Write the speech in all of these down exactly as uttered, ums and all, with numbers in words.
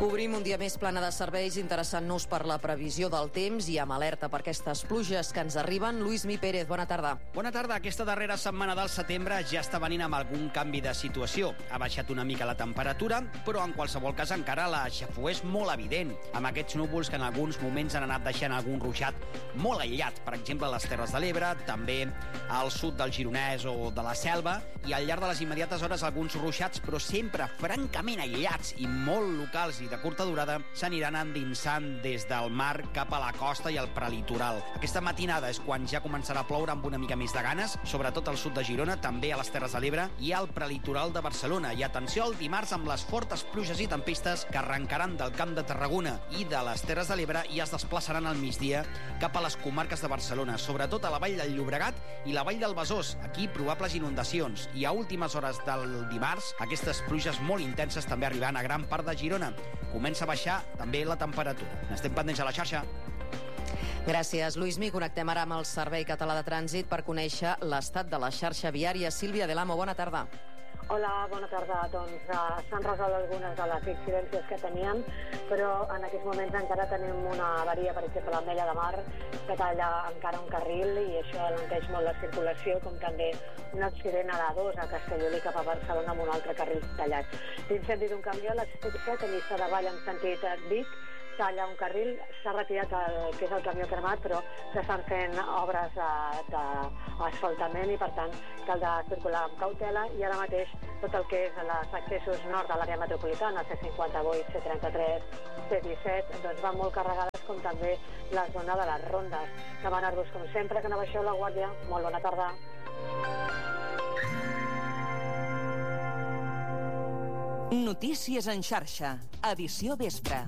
Obrim un dia més plana de serveis, interessant-nos per la previsió del temps i amb alerta per aquestes pluges que ens arriben. Luismi Pérez, bona tarda. Bona tarda. Aquesta darrera setmana del setembre ja està venint amb algun canvi de situació. Ha baixat una mica la temperatura, però en qualsevol cas encara la xafogor és molt evident, amb aquests núvols que en alguns moments han anat deixant algun ruixat molt aïllat, per exemple a les Terres de l'Ebre, també al sud del Gironès o de la Selva, i al llarg de les immediates hores alguns ruixats, però sempre francament aïllats i molt locals i de curta durada, s'aniran endinsant des del mar cap a la costa i al prelitoral. Aquesta matinada és quan ja començarà a ploure amb una mica més de ganes, sobretot al sud de Girona, també a les Terres de l'Ebre i al prelitoral de Barcelona. I atenció al dimarts amb les fortes pluges i tempestes que arrencaran del Camp de Tarragona i de les Terres de l'Ebre i es desplaçaran al migdia cap a les comarques de Barcelona, sobretot a la vall del Llobregat i la vall del Besòs. Aquí probables inundacions. I a últimes hores del dimarts, aquestes pluges molt intenses també arribaran a gran part de Girona. Comença a baixar també la temperatura. N'estem pendents a la xarxa. Gràcies, Luismi. Connectem ara amb el Servei Català de Trànsit per conèixer l'estat de la xarxa viària. Sílvia Delamo, bona tarda. Hola, bona tarda. Doncs uh, s'han resolt algunes de les incidències que teníem, però en aquests moments encara tenim una avaria, per exemple, a l'Ametlla de Mar, que talla encara un carril i això alenteix molt la circulació, com també un accident a l'A dos a Castellolí cap a Barcelona amb un altre carril tallat. L'incendi d'un camió a l'extrem set, a Lliçà de Vall en sentit Vic, talla un carril, s'ha retirat el que és el camió cremat, però s'estan fent obres d'asfaltament i per tant caldrà circular amb cautela, i ara mateix tot el que és els accessos nord de l'àrea metropolitana, C cinquanta-vuit, C trenta-tres, C disset, doncs van molt carregades, com també la zona de les rondes. Demanar-vos, com sempre, que no baixeu la guàrdia. Molt bona tarda. Notícies en xarxa, edició vespre.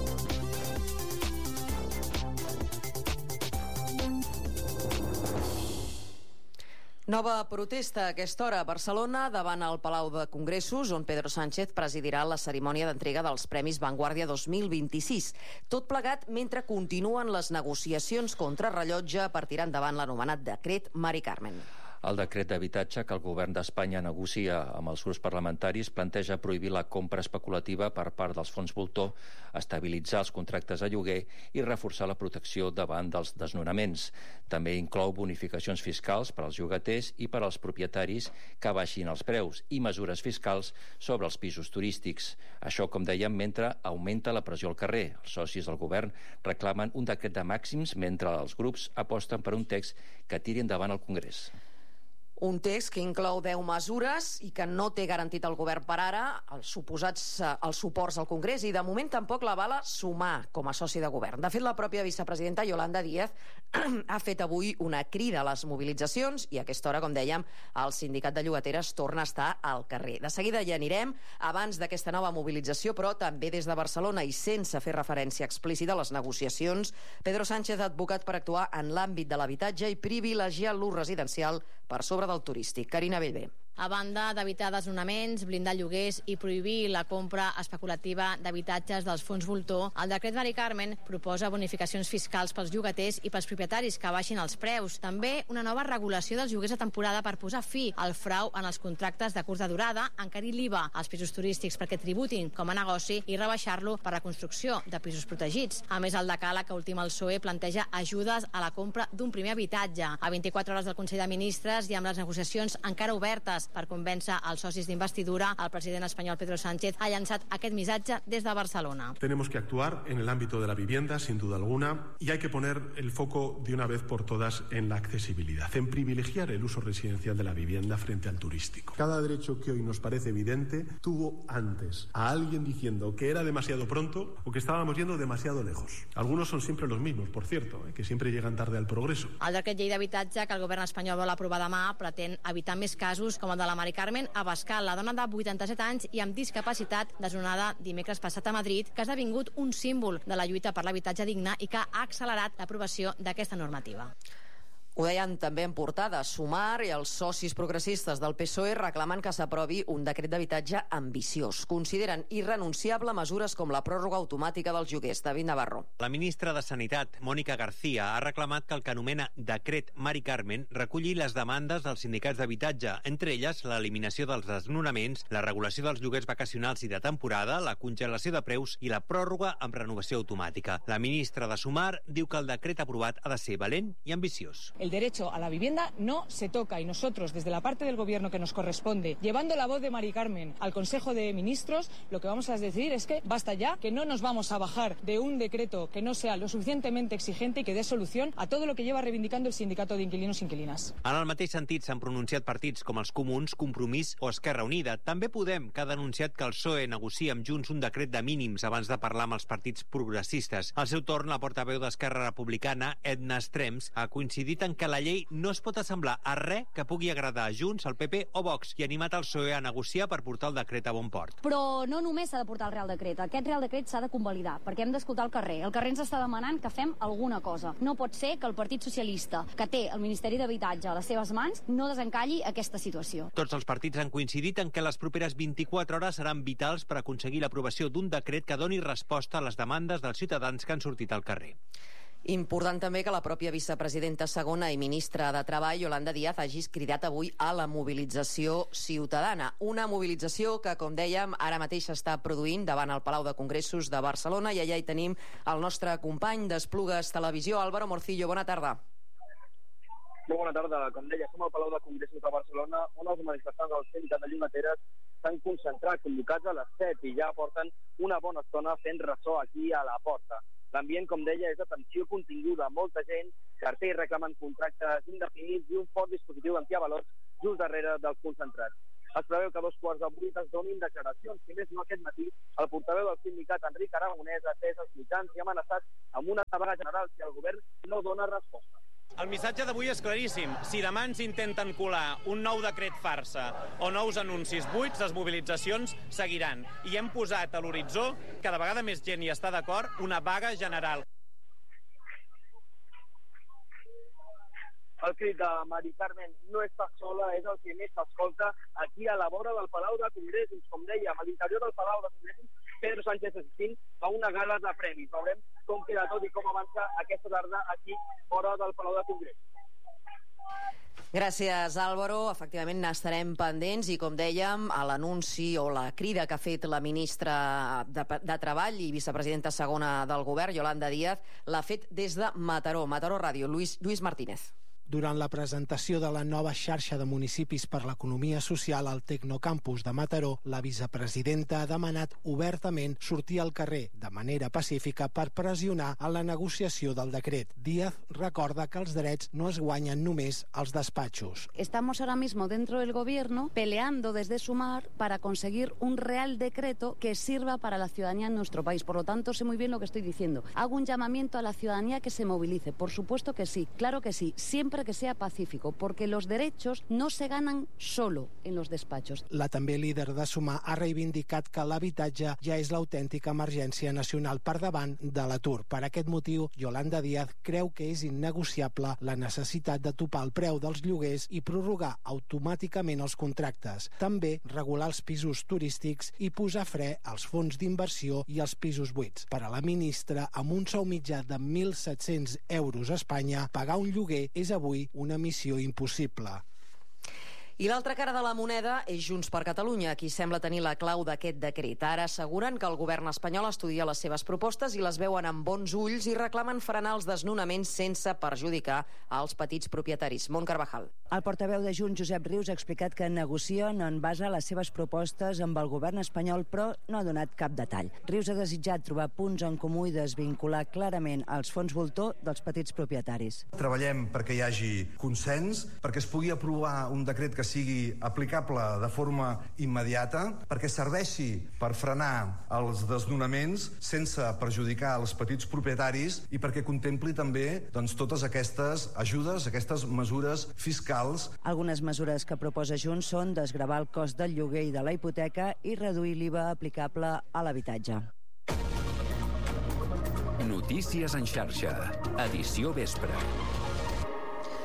Nova protesta a aquesta hora a Barcelona davant el Palau de Congressos, on Pedro Sánchez presidirà la cerimònia d'entrega dels Premis Vanguardia dos mil vint-i-sis. Tot plegat mentre continuen les negociacions contra rellotge per tirar endavant l'anomenat decret Mari Carmen. El decret d'habitatge que el govern d'Espanya negocia amb els grups parlamentaris planteja prohibir la compra especulativa per part dels fons voltor, estabilitzar els contractes a lloguer i reforçar la protecció davant dels desnonaments. També inclou bonificacions fiscals per als llogaters i per als propietaris que baixin els preus i mesures fiscals sobre els pisos turístics. Això, com dèiem, mentre augmenta la pressió al carrer. Els socis del govern reclamen un decret de màxims mentre els grups aposten per un text que tiri endavant al Congrés. Un text que inclou deu mesures i que no té garantit el govern per ara els suposats els suports al Congrés, i de moment tampoc l'avala Sumar com a soci de govern. De fet, la pròpia vicepresidenta Yolanda Díaz ha fet avui una crida a les mobilitzacions i a aquesta hora, com dèiem, el sindicat de llogateres torna a estar al carrer. De seguida hi anirem abans d'aquesta nova mobilització, però també des de Barcelona i sense fer referència explícita a les negociacions. Pedro Sánchez ha advocat per actuar en l'àmbit de l'habitatge i privilegiar l'ús residencial per sobre del turístic. Carina Bellver. A banda d'evitar desnonaments, blindar lloguers i prohibir la compra especulativa d'habitatges dels fons voltor, el decret Mari Carmen proposa bonificacions fiscals pels llogaters i pels propietaris que baixin els preus. També una nova regulació dels lloguers a temporada per posar fi al frau en els contractes de curta durada, encarir l'I V A als pisos turístics perquè tributin com a negoci i rebaixar-lo per la construcció de pisos protegits. A més, el decàleg que ultima el P S O E planteja ajudes a la compra d'un primer habitatge. A vint-i-quatre hores del Consell de Ministres i amb les negociacions encara obertes per convèncer els socis d'investidura, el president espanyol Pedro Sánchez ha llançat aquest missatge des de Barcelona. Tenemos que actuar en el ámbito de la vivienda, sin duda alguna, y hay que poner el foco de una vez por todas en la accesibilidad, en privilegiar el uso residencial de la vivienda frente al turístico. Cada derecho que hoy nos parece evidente tuvo antes a alguien diciendo que era demasiado pronto o que estábamos yendo demasiado lejos. Algunos son siempre los mismos, por cierto, eh, que siempre llegan tarde al progreso. El decret llei d'habitatge que el govern espanyol vol aprovar demà pretén evitar més casos com el de la Mari Carmen Abascal, la dona de vuitanta-set anys i amb discapacitat desnonada dimecres passat a Madrid, que ha esdevingut un símbol de la lluita per l'habitatge digne i que ha accelerat l'aprovació d'aquesta normativa. Ho deien també en portada. Sumar i els socis progressistes del P S O E reclamen que s'aprovi un decret d'habitatge ambiciós. Consideren irrenunciable mesures com la pròrroga automàtica dels lloguers. David Navarro. La ministra de Sanitat, Mònica García, ha reclamat que el que anomena Decret Mari Carmen reculli les demandes dels sindicats d'habitatge, entre elles l'eliminació dels desnonaments, la regulació dels lloguers vacacionals i de temporada, la congelació de preus i la pròrroga amb renovació automàtica. La ministra de Sumar diu que el decret aprovat ha de ser valent i ambiciós. El derecho a la vivienda no se toca y nosotros, desde la parte del Gobierno que nos corresponde, llevando la voz de Mari Carmen al Consejo de Ministros, lo que vamos a decir es que basta ya, que no nos vamos a bajar de un decreto que no sea lo suficientemente exigente y que dé solución a todo lo que lleva reivindicando el Sindicato de Inquilinos e Inquilinas. En el mateix sentit s'han pronunciat partits com els Comuns, Compromís o Esquerra Unida. També Podem, que ha denunciat que el P S O E negocia amb Junts un decret de mínims abans de parlar amb els partits progressistes. Al seu torn, la portaveu d'Esquerra Republicana, Edna Strems, ha coincidit en que la llei no es pot assemblar a res que pugui agradar a Junts, al P P o Vox i ha animat el P S O E a negociar per portar el decret a bon port. Però no només s'ha de portar el Real Decret. Aquest Real Decret s'ha de convalidar, perquè hem d'escoltar el carrer. El carrer ens està demanant que fem alguna cosa. No pot ser que el Partit Socialista, que té el Ministeri d'Habitatge a les seves mans, no desencalli aquesta situació. Tots els partits han coincidit en que les properes vint-i-quatre hores seran vitals per aconseguir l'aprovació d'un decret que doni resposta a les demandes dels ciutadans que han sortit al carrer. Important també que la pròpia vicepresidenta segona i ministra de Treball, Yolanda Díaz, hagi cridat avui a la mobilització ciutadana. Una mobilització que, com dèiem, ara mateix s'està produint davant el Palau de Congressos de Barcelona i allà hi tenim el nostre company d'Esplugues Televisió, Álvaro Morcillo. Bona tarda. Molt bona tarda. Com deia, som al Palau de Congressos de Barcelona, on els manifestants del Sindicat de Llogateres s'han concentrat, convocats a les set, i ja porten una bona estona fent ressò aquí a la porta. L'ambient, com deia, és de tensió continguda. Molta gent, cartells reclamen contractes indefinits i un fort dispositiu antiavalots just darrere dels concentrats. Es preveu que a dos quarts de vuit es donin declaracions. Si més no, aquest matí, el portaveu del sindicat, Enric Aragonès, ha atès els mitjans i ha amenaçat amb una vaga general si el govern no dona resposta. El missatge d'avui és claríssim. Si demà ens intenten colar un nou decret farsa o nous anuncis buits, les mobilitzacions seguiran. I hem posat a l'horitzó, cada vegada més gent hi està d'acord, una vaga general. El crit de Mari Carmen no està sola, és el que més s'escolta aquí a la vora del Palau de Congressos. Com dèiem, a l'interior del Palau de Congressos, Pedro Sánchez assistint a una gala de premis. Veurem com queda tot i com avança aquesta tarda aquí fora del Palau de Congressos. Gràcies, Álvaro. Efectivament, n'estarem pendents i, com dèiem, a l'anunci o la crida que ha fet la ministra de, de Treball i vicepresidenta segona del govern, Yolanda Díaz, l'ha fet des de Mataró. Mataró Ràdio, Lluís, Lluís Martínez. Durant la presentació de la nova xarxa de municipis per l'economia social al Tecnocampus de Mataró, la vicepresidenta ha demanat obertament sortir al carrer de manera pacífica per pressionar en la negociació del decret. Díaz recorda que els drets no es guanyen només als despatxos. Estamos ahora mismo dentro del gobierno peleando desde Sumar para conseguir un real decreto que sirva para la ciudadanía en nuestro país. Por lo tanto, sé muy bien lo que estoy diciendo. Hago un llamamiento a la ciudadanía que se movilice. Por supuesto que sí, claro que sí, siempre que sea pacífico, porque los derechos no se ganan solo en los despachos. La també líder de Sumar ha reivindicat que l'habitatge ja és l'autèntica emergència nacional per davant de l'atur. Per aquest motiu, Yolanda Díaz creu que és innegociable la necessitat de topar el preu dels lloguers i prorrogar automàticament els contractes. També regular els pisos turístics i posar fre als fons d'inversió i als pisos buits. Per a la ministra, amb un sou mitjà de mil set-cents euros a Espanya, pagar un lloguer és avui una missió impossible. I l'altra cara de la moneda és Junts per Catalunya, qui sembla tenir la clau d'aquest decret. Ara asseguren que el govern espanyol estudia les seves propostes i les veuen amb bons ulls i reclamen frenar els desnonaments sense perjudicar als petits propietaris. Mont Carvajal. El portaveu de Junts, Josep Rius, ha explicat que negocien en base a les seves propostes amb el govern espanyol, però no ha donat cap detall. Rius ha desitjat trobar punts en comú i desvincular clarament els fons voltor dels petits propietaris. Treballem perquè hi hagi consens, perquè es pugui aprovar un decret que sigui aplicable de forma immediata, perquè serveixi per frenar els desnonaments sense perjudicar els petits propietaris i perquè contempli també doncs, totes aquestes ajudes, aquestes mesures fiscals. Algunes mesures que proposa Junts són desgravar el cost del lloguer i de la hipoteca i reduir l'I V A aplicable a l'habitatge. Notícies en xarxa. Edició vespre.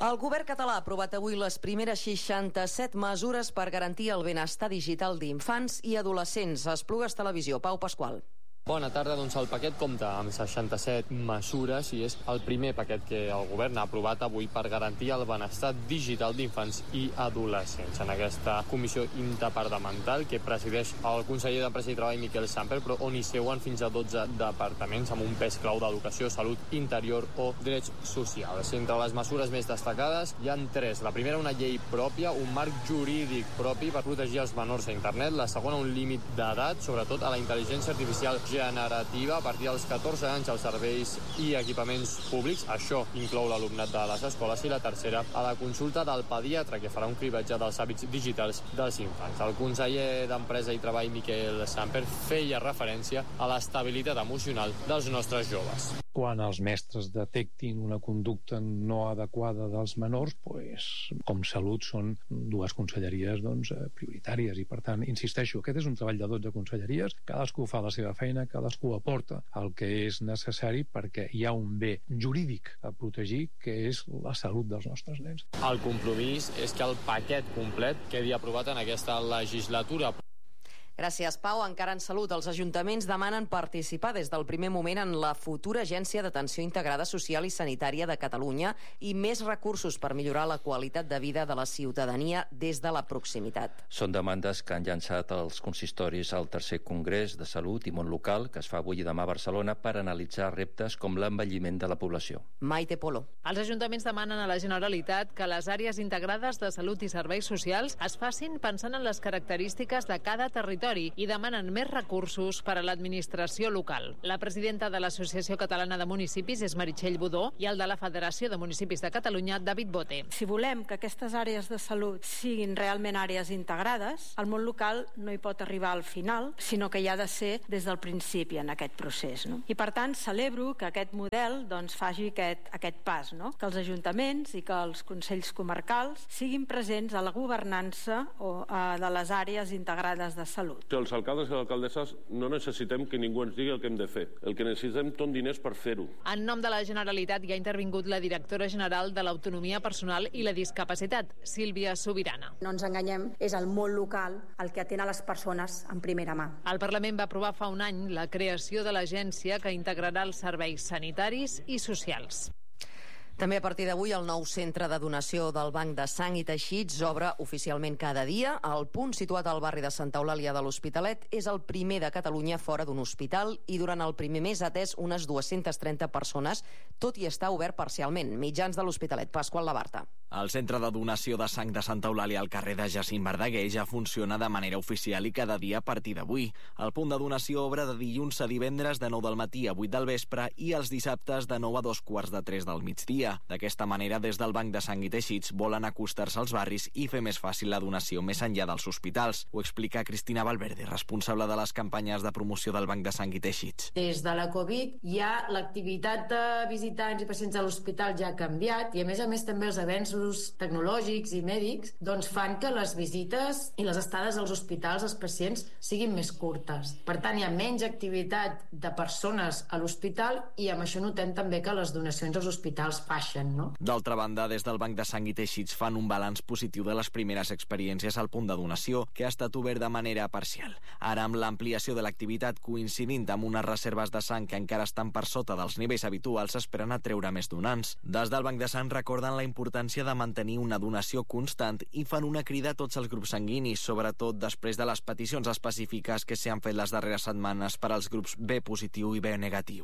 El govern català ha aprovat avui les primeres seixanta-set mesures per garantir el benestar digital d'infants i adolescents. Esplugues Televisió, Pau Pasqual. Bona tarda, doncs el paquet compta amb seixanta-set mesures i és el primer paquet que el govern ha aprovat avui per garantir el benestar digital d'infants i adolescents. En aquesta comissió interdepartamental que presideix el conseller d'Empresa i Treball, Miquel Samper, però on hi seuen fins a dotze departaments amb un pes clau d'educació, salut, interior o drets socials. Entre les mesures més destacades hi ha tres. La primera, una llei pròpia, un marc jurídic propi per protegir els menors a internet. La segona, un límit d'edat, sobretot a la intel·ligència artificial generativa a partir dels catorze anys als serveis i equipaments públics. Això inclou l'alumnat de les escoles. I la tercera, a la consulta del pediatre, que farà un cribatge dels hàbits digitals dels infants. El conseller d'Empresa i Treball, Miquel Samper, feia referència a l'estabilitat emocional dels nostres joves. Quan els mestres detectin una conducta no adequada dels menors, pues, com Salut són dues conselleries doncs, prioritàries i, per tant, insisteixo, aquest és un treball de dotze conselleries, cadascú fa la seva feina, cadascú aporta el que és necessari perquè hi ha un bé jurídic a protegir, que és la salut dels nostres nens. El compromís és que el paquet complet quedi aprovat en aquesta legislatura. Gràcies, Pau. Encara en salut, els ajuntaments demanen participar des del primer moment en la futura Agència d'Atenció Integrada Social i Sanitària de Catalunya i més recursos per millorar la qualitat de vida de la ciutadania des de la proximitat. Són demandes que han llançat els consistoris al tercer Congrés de Salut i Món Local, que es fa avui i demà a Barcelona, per analitzar reptes com l'envelliment de la població. Maite Polo. Els ajuntaments demanen a la Generalitat que les àrees integrades de salut i serveis socials es facin pensant en les característiques de cada territori i demanen més recursos per a l'administració local. La presidenta de l'Associació Catalana de Municipis és Meritxell Budó i el de la Federació de Municipis de Catalunya, David Bote. Si volem que aquestes àrees de salut siguin realment àrees integrades, el món local no hi pot arribar al final, sinó que hi ha de ser des del principi en aquest procés. No? I per tant celebro que aquest model doncs, faci aquest, aquest pas, no? Que els ajuntaments i que els consells comarcals siguin presents a la governança o, a, de les àrees integrades de salut. Els alcaldes i alcaldesses no necessitem que ningú ens digui el que hem de fer. El que necessitem són diners per fer-ho. En nom de la Generalitat hi ha intervingut la directora general de l'Autonomia Personal i la Discapacitat, Sílvia Sobirana. No ens enganyem, és el món local el que atén a les persones en primera mà. El Parlament va aprovar fa un any la creació de l'agència que integrarà els serveis sanitaris i socials. També a partir d'avui el nou centre de donació del Banc de Sang i Teixits obre oficialment cada dia. El punt situat al barri de Santa Eulàlia de l'Hospitalet és el primer de Catalunya fora d'un hospital i durant el primer mes ha atès unes dues-centes trenta persones, tot i estar obert parcialment. Mitjans de l'Hospitalet, Pasqual Labarta. El centre de donació de sang de Santa Eulàlia al carrer de Jacint Verdaguer ja funciona de manera oficial i cada dia a partir d'avui. El punt de donació obre de dilluns a divendres de nou del matí a vuit del vespre i els dissabtes de nou a dos quarts de tres del migdia. D'aquesta manera, des del Banc de Sang i Teixits volen acostar-se als barris i fer més fàcil la donació més enllà dels hospitals. Ho explica Cristina Valverde, responsable de les campanyes de promoció del Banc de Sang i Teixits. Des de la Covid ja l'activitat de visitants i pacients a l'hospital ja ha canviat i a més a més també els avenços tecnològics i mèdics doncs fan que les visites i les estades als hospitals dels pacients siguin més curtes. Per tant, hi ha menys activitat de persones a l'hospital i amb això notem també que les donacions als hospitals baixen, no? D'altra banda, des del Banc de Sang i Teixits fan un balanç positiu de les primeres experiències al punt de donació, que ha estat obert de manera parcial. Ara, amb l'ampliació de l'activitat coincidint amb unes reserves de sang que encara estan per sota dels nivells habituals, esperen atreure més donants. Des del Banc de Sang recorden la importància de de mantenir una donació constant i fan una crida a tots els grups sanguinis, sobretot després de les peticions específiques que s'han fet les darreres setmanes per als grups B positiu i B negatiu.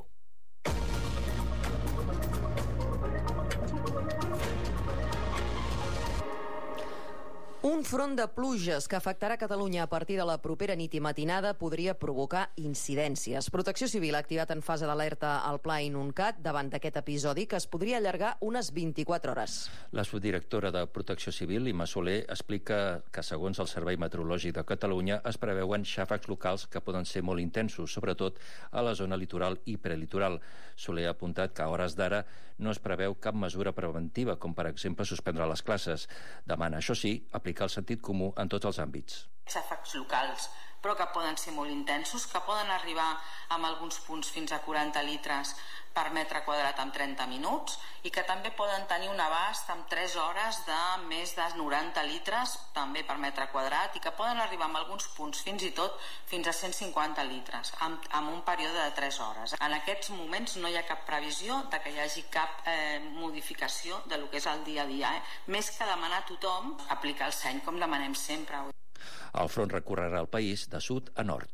Un front de pluges que afectarà Catalunya a partir de la propera nit i matinada podria provocar incidències. Protecció Civil ha activat en fase d'alerta al Pla Inuncat davant d'aquest episodi que es podria allargar unes vint-i-quatre hores. La subdirectora de Protecció Civil, Imma Soler, explica que segons el Servei Meteorològic de Catalunya es preveuen xàfecs locals que poden ser molt intensos, sobretot a la zona litoral i prelitoral. Soler ha apuntat que a hores d'ara no es preveu cap mesura preventiva, com per exemple suspendre les classes. Demana, això sí, aplicar el sentit comú en tots els àmbits. Xàfecs locals, però que poden ser molt intensos, que poden arribar amb alguns punts fins a quaranta litres per metre quadrat en trenta minuts i que també poden tenir un abast amb tres hores de més de noranta litres també per metre quadrat i que poden arribar en alguns punts fins i tot fins a cent cinquanta litres en, en un període de tres hores. En aquests moments no hi ha cap previsió de que hi hagi cap eh, modificació de lo que és el dia a dia, eh? Més que demanar a tothom aplicar el seny com demanem sempre. El front recorrerà el país de sud a nord.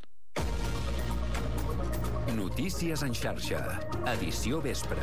Notícies en xarxa, edició vespre.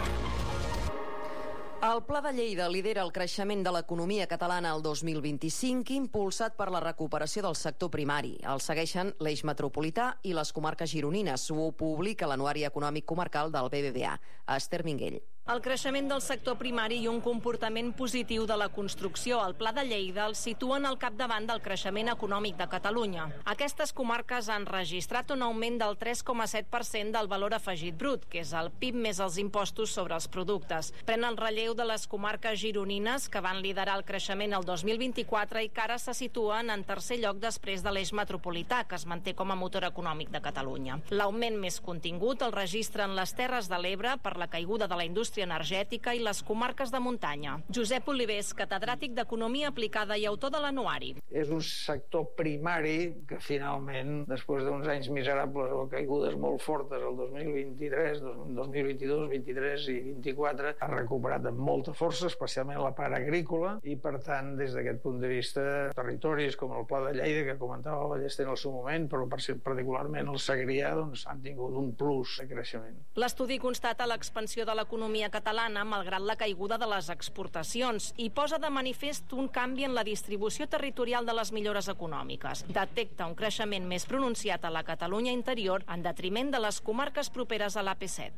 El Pla de Lleida lidera el creixement de l'economia catalana el dos mil vint-i-cinc, impulsat per la recuperació del sector primari. El segueixen l'eix metropolità i les comarques gironines. Ho publica l'Anuari Econòmic Comarcal del B B V A. Esther Minguell. El creixement del sector primari i un comportament positiu de la construcció al Pla de Lleida el situen al capdavant del creixement econòmic de Catalunya. Aquestes comarques han registrat un augment del tres coma set per cent del valor afegit brut, que és el P I B més els impostos sobre els productes. Pren el relleu de les comarques gironines, que van liderar el creixement el dos mil vint-i-quatre i que ara se situen en tercer lloc després de l'eix metropolità, que es manté com a motor econòmic de Catalunya. L'augment més contingut el registren les Terres de l'Ebre per la caiguda de la indústria energètica i les comarques de muntanya. Josep Olivés, catedràtic d'Economia Aplicada i autor de l'Anuari. És un sector primari que finalment, després d'uns anys miserables o caigudes molt fortes el dos mil vint-i-tres, dos mil vint-i-dos, vint-i-tres i vint-i-quatre, ha recuperat amb molta força, especialment la part agrícola, i per tant, des d'aquest punt de vista, territoris com el Pla de Lleida, que comentava el Ballester en el seu moment, però particularment el Segrià, doncs, han tingut un plus de creixement. L'estudi constata l'expansió de l'economia catalana malgrat la caiguda de les exportacions i posa de manifest un canvi en la distribució territorial de les millores econòmiques. Detecta un creixement més pronunciat a la Catalunya interior en detriment de les comarques properes a l'A P set.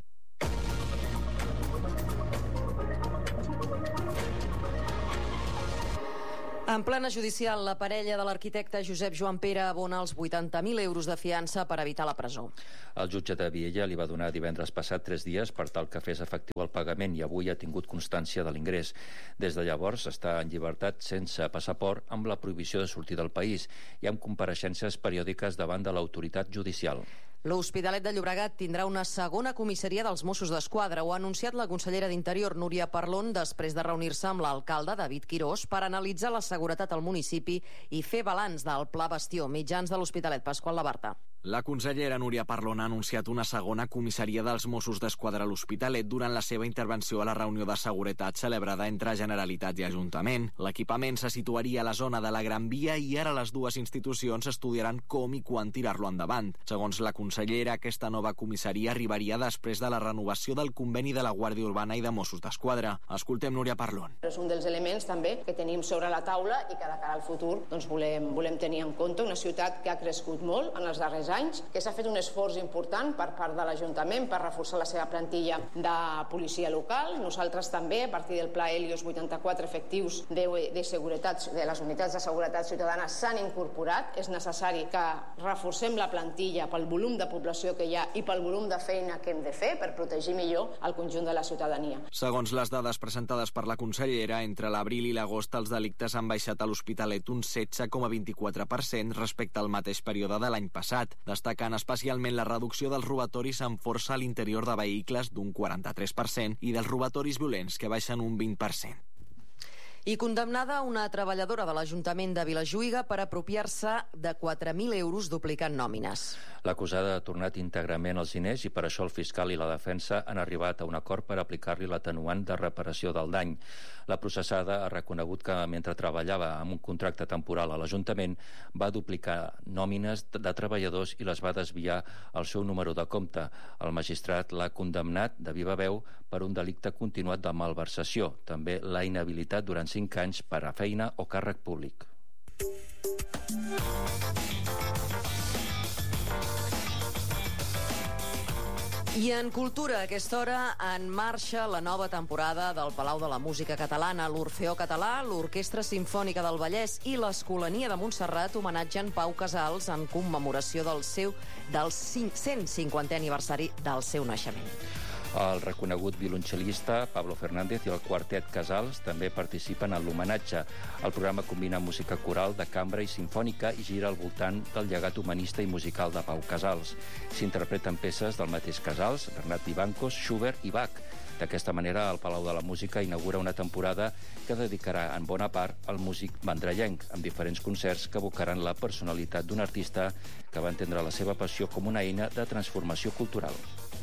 En plena judicial, la parella de l'arquitecte Josep Joan Pere abona els vuitanta mil euros de fiança per evitar la presó. El jutge de Viella li va donar divendres passat tres dies per tal que fes efectiu el pagament i avui ha tingut constància de l'ingrés. Des de llavors està en llibertat sense passaport amb la prohibició de sortir del país i amb compareixences periòdiques davant de l'autoritat judicial. L'Hospitalet de Llobregat tindrà una segona comissaria dels Mossos d'Esquadra. Ho ha anunciat la consellera d'Interior, Núria Parlon, després de reunir-se amb l'alcalde, David Quirós, per analitzar la seguretat al municipi i fer balanç del Pla Bastió. Mitjans de l'Hospitalet, Pasqual Labarta. La consellera Núria Parlon ha anunciat una segona comissaria dels Mossos d'Esquadra a l'Hospitalet durant la seva intervenció a la reunió de seguretat celebrada entre Generalitat i Ajuntament. L'equipament se situaria a la zona de la Gran Via i ara les dues institucions estudiaran com i quan tirar-lo endavant. Segons la consellera, aquesta nova comissaria arribaria després de la renovació del conveni de la Guàrdia Urbana i de Mossos d'Esquadra. Escoltem Núria Parlon. És un dels elements també que tenim sobre la taula i que de cara al futur doncs, volem, volem tenir en compte una ciutat que ha crescut molt en els darrers anys, que s'ha fet un esforç important per part de l'Ajuntament per reforçar la seva plantilla de policia local. Nosaltres també, a partir del Pla Helios, vuitanta-quatre efectius de, de seguretat, de les unitats de seguretat ciutadana s'han incorporat. És necessari que reforcem la plantilla pel volum de població que hi ha i pel volum de feina que hem de fer per protegir millor el conjunt de la ciutadania. Segons les dades presentades per la consellera, entre l'abril i l'agost els delictes han baixat a l'Hospitalet un setze coma vint-i-quatre per cent respecte al mateix període de l'any passat, destacant especialment la reducció dels robatoris amb força a l'interior de vehicles d'un quaranta-tres per cent i dels robatoris violents, que baixen un vint per cent. I condemnada una treballadora de l'Ajuntament de Vilajuïga per apropiar-se de quatre mil euros duplicant nòmines. L'acusada ha tornat íntegrament els diners i per això el fiscal i la defensa han arribat a un acord per aplicar-li l'atenuant de reparació del dany. La processada ha reconegut que mentre treballava amb un contracte temporal a l'Ajuntament va duplicar nòmines de treballadors i les va desviar al seu número de compte. El magistrat l'ha condemnat de viva veu per un delicte continuat de malversació. També l'ha inhabilitat durant cinc anys per a feina o càrrec públic. I en cultura, a aquesta hora, en marxa la nova temporada del Palau de la Música Catalana. L'Orfeó Català, l'Orquestra Simfònica del Vallès i l'Escolania de Montserrat homenatgen Pau Casals en commemoració del seu del cent cinquantè aniversari del seu naixement. El reconegut violoncel·lista Pablo Fernández i el quartet Casals també participen en l'homenatge. El programa combina música coral de cambra i sinfònica i gira al voltant del llegat humanista i musical de Pau Casals. S'interpreten peces del mateix Casals, Bernat Vivancos, Schubert i Bach. D'aquesta manera, el Palau de la Música inaugura una temporada que dedicarà en bona part al músic mandrellenc, amb diferents concerts que evocaran la personalitat d'un artista que va entendre la seva passió com una eina de transformació cultural.